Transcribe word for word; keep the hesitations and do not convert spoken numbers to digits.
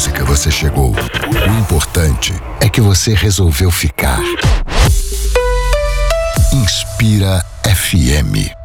música você chegou. O importante é que você resolveu ficar. Inspira F M.